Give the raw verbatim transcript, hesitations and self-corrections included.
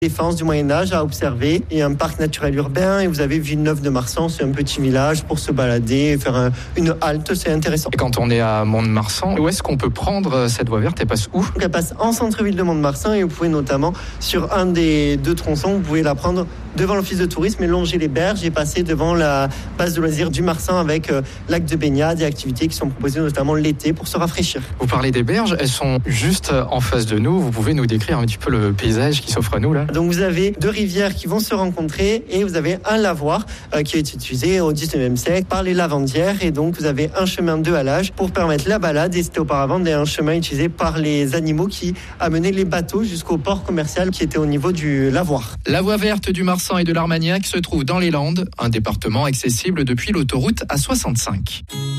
défense du Moyen-Âge à observer et un parc naturel urbain. Et vous avez Villeneuve-de-Marsan, c'est un petit village pour se balader, faire un, une halte, c'est intéressant. Et quand on est à Mont-de-Marsan, où est-ce qu'on peut prendre cette voie verte? Elle passe où? Elle passe en centre-ville de Mont-de-Marsan et vous pouvez notamment, sur un des deux tronçons, vous pouvez la prendre devant l'office de tourisme et longer les berges et passer devant la base de loisirs du Marsan avec euh, lac de baignade et activités qui sont proposées notamment l'été pour se rafraîchir. Vous parlez des berges, elles sont juste en face de nous. Vous pouvez nous décrire un petit peu le paysage qui s'offre à nous là? Donc vous avez deux rivières qui vont se rencontrer et vous avez un lavoir euh, qui a été utilisé au dix-neuvième siècle par les lavandières et donc vous avez un chemin de halage pour permettre la balade et c'était auparavant un chemin utilisé par les animaux qui amenaient les bateaux jusqu'au port commercial qui était au niveau du lavoir. La voie verte du Marsan et de l'Armagnac se trouve dans les Landes, un département accessible depuis l'autoroute A soixante-cinq.